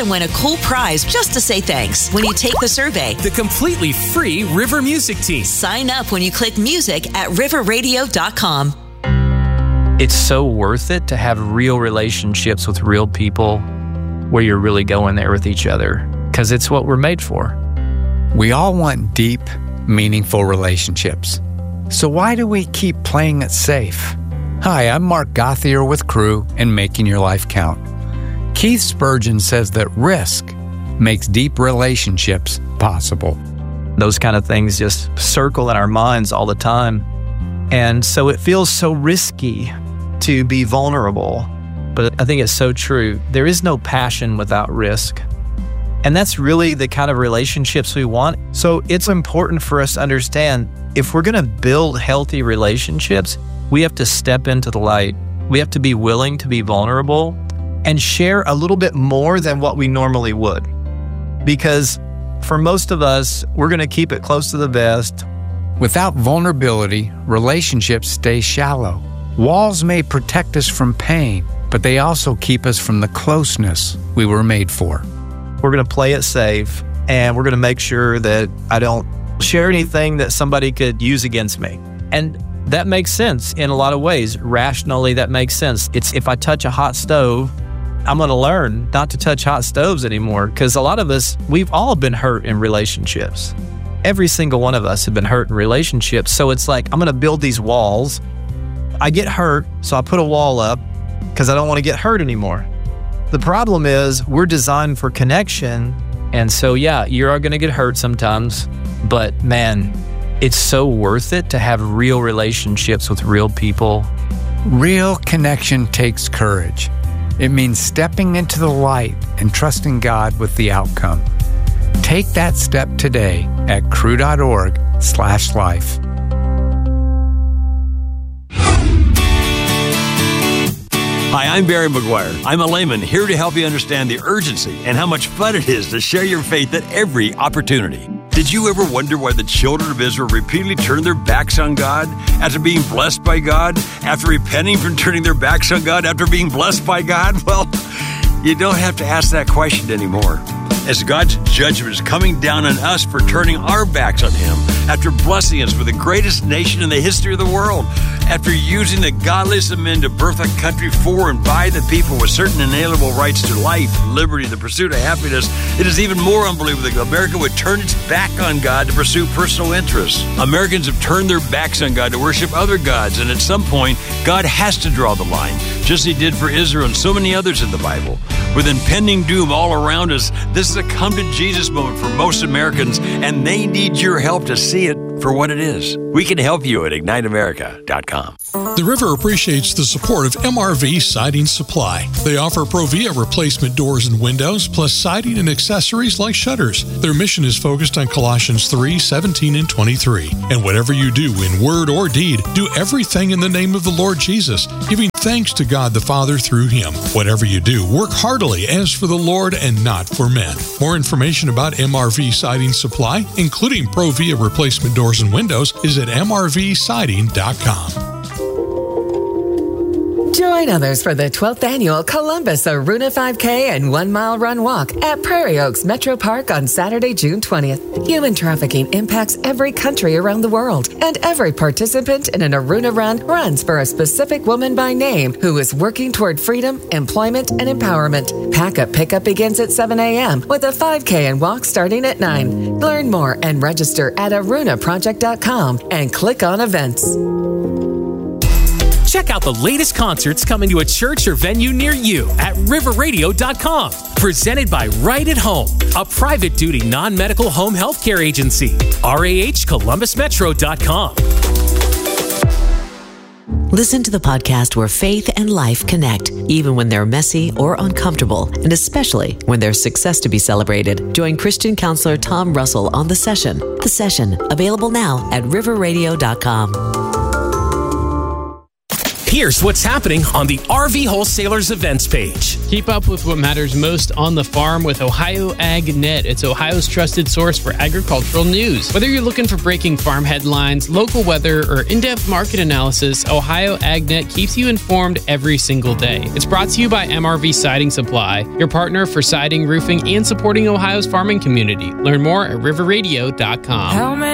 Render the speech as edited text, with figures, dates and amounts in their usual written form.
even win a cool prize just to say thanks when you take the survey. The completely free River Music Team. Sign up when you click music at riverradio.com. It's so worth it to have real relationships with real people where you're really going there with each other, because it's what we're made for. We all want deep, meaningful relationships. So why do we keep playing it safe? Hi, I'm Mark Gothier with Crew and Making Your Life Count. Keith Spurgeon says that risk makes deep relationships possible. Those kind of things just circle in our minds all the time. And so it feels so risky to be vulnerable. But I think it's so true. There is no passion without risk. And that's really the kind of relationships we want. So it's important for us to understand, if we're going to build healthy relationships, we have to step into the light. We have to be willing to be vulnerable and share a little bit more than what we normally would. Because for most of us, we're going to keep it close to the vest. Without vulnerability, relationships stay shallow. Walls may protect us from pain, but they also keep us from the closeness we were made for. We're going to play it safe, and we're going to make sure that I don't share anything that somebody could use against me. And that makes sense in a lot of ways. Rationally, that makes sense. It's if I touch a hot stove, I'm going to learn not to touch hot stoves anymore, because a lot of us, we've all been hurt in relationships. Every single one of us have been hurt in relationships. So it's like, I'm going to build these walls. I get hurt, so I put a wall up because I don't want to get hurt anymore. The problem is we're designed for connection. And so, yeah, you are going to get hurt sometimes. But man, it's so worth it to have real relationships with real people. Real connection takes courage. It means stepping into the light and trusting God with the outcome. Take that step today at crew.org/life. Hi, I'm Barry McGuire. I'm a layman here to help you understand the urgency and how much fun it is to share your faith at every opportunity. Did you ever wonder why the children of Israel repeatedly turned their backs on God after being blessed by God, after repenting from turning their backs on God, after being blessed by God? Well, you don't have to ask that question anymore, as God's judgment is coming down on us for turning our backs on Him after blessing us with the greatest nation in the history of the world, after using the godliest of men to birth a country for and by the people with certain inalienable rights to life, liberty, the pursuit of happiness. It is even more unbelievable that America would turn its back on God to pursue personal interests. Americans have turned their backs on God to worship other gods, and at some point, God has to draw the line, just as He did for Israel and so many others in the Bible. With impending doom all around us, this is a come-to-Jesus moment for most Americans, and they need your help to see it for what it is. We can help you at IgniteAmerica.com. The River appreciates the support of MRV Siding Supply. They offer Provia replacement doors and windows, plus siding and accessories like shutters. Their mission is focused on Colossians 3:17 and 23. And whatever you do in word or deed, do everything in the name of the Lord Jesus, giving thanks to God the Father through Him. Whatever you do, work heartily as for the Lord and not for men. More information about MRV Siding Supply, including Provia replacement doors and windows, is at mrvsiding.com. Join others for the 12th Annual Columbus Aruna 5K and 1 Mile Run Walk at Prairie Oaks Metro Park on Saturday, June 20th. Human trafficking impacts every country around the world, and every participant in an Aruna Run runs for a specific woman by name who is working toward freedom, employment, and empowerment. Pack-up pickup begins at 7 a.m. with a 5K and walk starting at 9. Learn more and register at arunaproject.com and click on events. Check out the latest concerts coming to a church or venue near you at riverradio.com. Presented by Right at Home, a private duty non-medical home health care agency. RAHColumbusmetro.com. Listen to the podcast where faith and life connect, even when they're messy or uncomfortable, and especially when there's success to be celebrated. Join Christian counselor Tom Russell on The Session. The Session, available now at riverradio.com. Here's what's happening on the RV Wholesalers events page. Keep up with what matters most on the farm with Ohio AgNet. It's Ohio's trusted source for agricultural news. Whether you're looking for breaking farm headlines, local weather, or in-depth market analysis, Ohio AgNet keeps you informed every single day. It's brought to you by MRV Siding Supply, your partner for siding, roofing, and supporting Ohio's farming community. Learn more at riverradio.com.